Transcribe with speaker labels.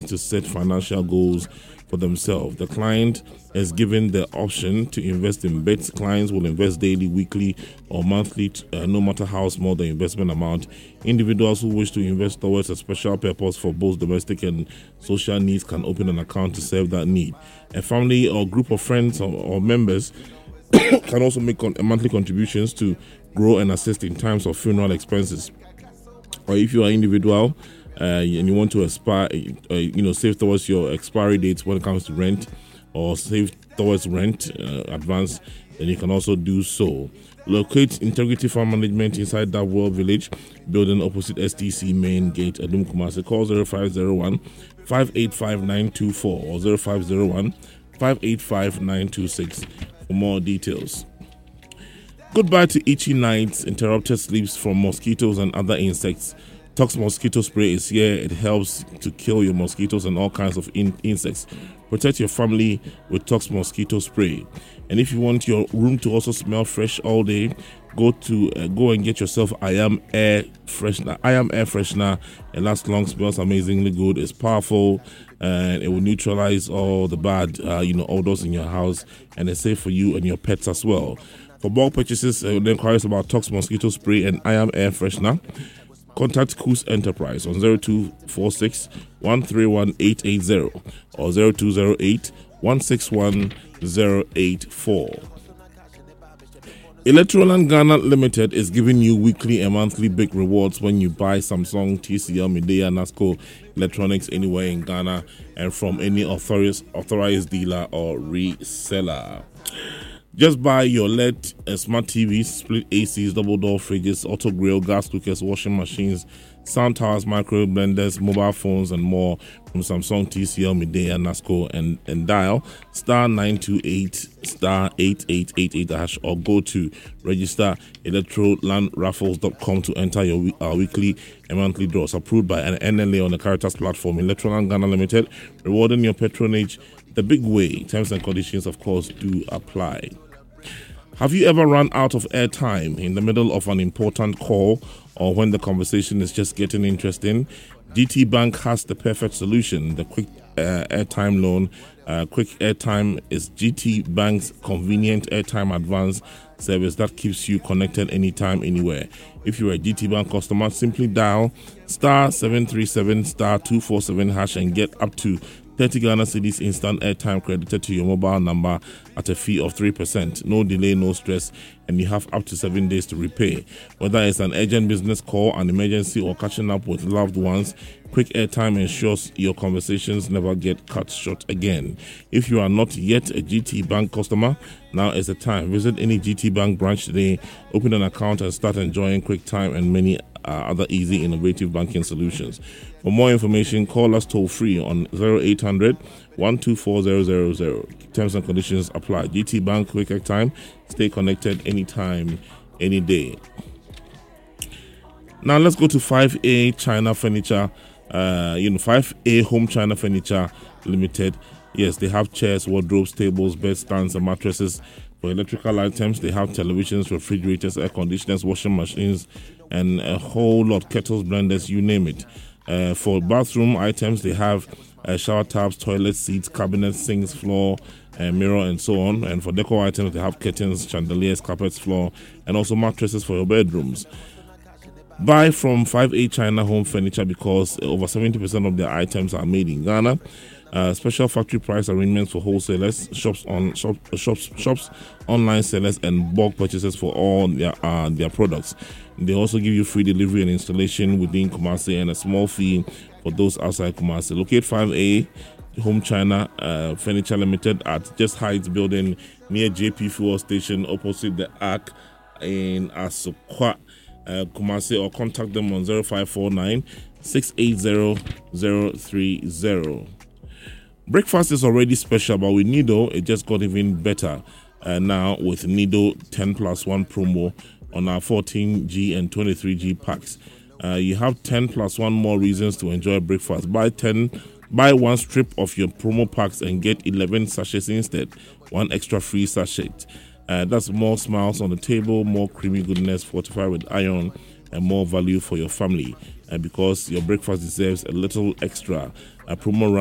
Speaker 1: to set financial goals for themselves. The client is given the option to invest in bets. Clients will invest daily, weekly, or monthly, no matter how small the investment amount. Individuals who wish to invest towards a special purpose for both domestic and social needs can open an account to serve that need. A family or group of friends or members can also make monthly contributions to grow and assist in times of funeral expenses. Or if you are individual and you want to save towards your expiry dates when it comes to rent, or save towards rent advance, then you can also do so. Locate Integrity Farm Management inside that World Village building opposite STC Main Gate, Adum Kumasi. Call 0501 585 924 or 0501 585 926 for more details. Goodbye to itchy nights, interrupted sleeps from mosquitoes and other insects. Tox mosquito spray is here. It helps to kill your mosquitoes and all kinds of insects. Protect your family with Tox mosquito spray. And if you want your room to also smell fresh all day, go and get yourself I Am Air Freshener. I Am Air Freshener. It lasts long, smells amazingly good. It's powerful, and it will neutralize all the bad odors in your house, and it's safe for you and your pets as well. For bulk purchases and inquiries about Tox mosquito spray and I Am Air Freshener, contact Coos Enterprise on 0246 131 880 or 0208 161 084. Electroland Ghana Limited is giving you weekly and monthly big rewards when you buy Samsung, TCL, Midea, NASCO electronics anywhere in Ghana and from any authorized dealer or reseller. Just buy your LED smart TVs, split ACs, double door fridges, auto grill, gas cookers, washing machines, sound towers, microwave blenders, mobile phones, and more from Samsung, TCL, Midea, NASCO, and dial star 928 star 8888 or go to register electrolandraffles.com to enter your weekly and monthly draws approved by an NLA on the Caritas platform. Electroland Ghana Limited, rewarding your patronage the big way. Terms and conditions, of course, do apply. Have you ever run out of airtime in the middle of an important call or when the conversation is just getting interesting? GT Bank has the perfect solution. The quick airtime loan. Quick airtime is GT Bank's convenient airtime advance service that keeps you connected anytime, anywhere. If you're a GT Bank customer, simply dial star 737 star 247 hash and get up to 30 Ghana cedis instant airtime credited to your mobile number at a fee of 3%. No delay, no stress, and you have up to 7 days to repay. Whether it's an urgent business call, an emergency, or catching up with loved ones, quick airtime ensures your conversations never get cut short again. If you are not yet a GT Bank customer, now is the time. Visit any GT Bank branch today, open an account, and start enjoying quick time and many other easy, innovative banking solutions. For more information, call us toll free on 0800 124 000. Terms and conditions apply. GT Bank, quick time. Stay connected anytime, any day. Now let's go to 5A China Furniture. 5A Home China Furniture Limited. Yes, they have chairs, wardrobes, tables, bed stands, and mattresses. For electrical items, they have televisions, refrigerators, air conditioners, washing machines, and a whole lot, kettles, blenders, you name it. For bathroom items, they have shower taps, toilet seats, cabinets, sinks, floor, mirror, and so on. And for decor items, they have curtains, chandeliers, carpets, floor, and also mattresses for your bedrooms. Buy from 5A China Home Furniture because over 70% of their items are made in Ghana. Special factory price arrangements for wholesalers, shops, online sellers, and bulk purchases for all their products. They also give you free delivery and installation within Kumasi and a small fee for those outside Kumasi. Locate 5A Home China Furniture Limited at Just Heights Building near JP Fuel Station opposite the Arc in Asokwa, Kumasi, or contact them on 0549 680 030. Breakfast is already special, but with Nido, it just got even better now with Nido 10 plus 1 promo on our 14G and 23G packs. You have 10 plus 1 more reasons to enjoy breakfast. Buy one strip of your promo packs and get 11 sachets instead. One extra free sachet. That's more smiles on the table, more creamy goodness fortified with iron, and more value for your family. Because your breakfast deserves a little extra. A promo